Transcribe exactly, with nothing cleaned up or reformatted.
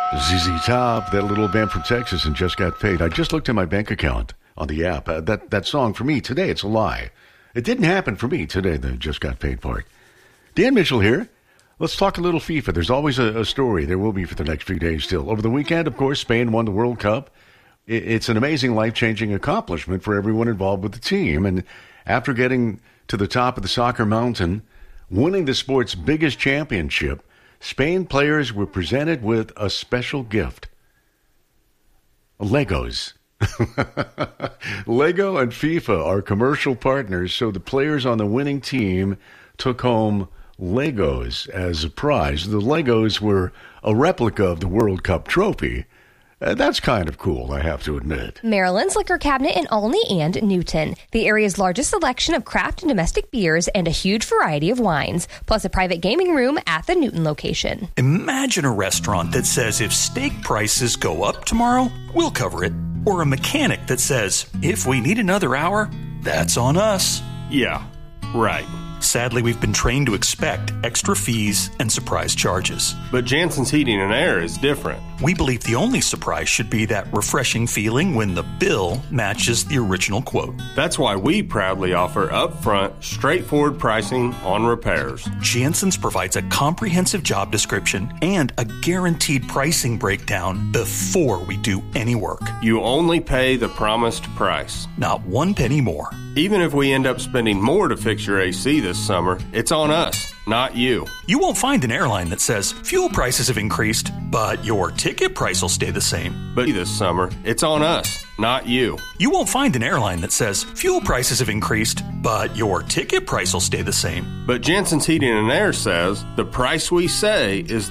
Z Z Top, that little band from Texas, and Just Got Paid. I just looked at my bank account on the app. Uh, that, that song, for me, today, it's a lie. It didn't happen for me today, the Just Got Paid part. Dan Mitchell here. Let's talk a little FIFA. There's always a, a story. There will be for the next few days still. Over the weekend, of course, Spain won the World Cup. It, it's an amazing, life-changing accomplishment for everyone involved with the team. And after getting to the top of the soccer mountain, winning the sport's biggest championship, Spain players were presented with a special gift. Legos. Lego and FIFA are commercial partners, so the players on the winning team took home Legos as a prize. The Legos were a replica of the World Cup trophy. Uh, that's kind of cool, I have to admit. Maryland's liquor cabinet in Olney and Newton. The area's largest selection of craft and domestic beers and a huge variety of wines, plus a private gaming room at the Newton location. Imagine a restaurant that says if steak prices go up tomorrow, we'll cover it. Or a mechanic that says, if we need another hour, that's on us. Yeah, right. Sadly, we've been trained to expect extra fees and surprise charges. But Jansen's Heating and Air is different. We believe the only surprise should be that refreshing feeling when the bill matches the original quote. That's why we proudly offer upfront, straightforward pricing on repairs. Jansen's provides a comprehensive job description and a guaranteed pricing breakdown before we do any work. You only pay the promised price. Not one penny more. Even if we end up spending more to fix your A C this summer, it's on us, not you. You won't find an airline that says fuel prices have increased, but your ticket price will stay the same. But this summer, it's on us, not you. You won't find an airline that says fuel prices have increased, but your ticket price will stay the same. But Jansen's Heating and Air says the price we say is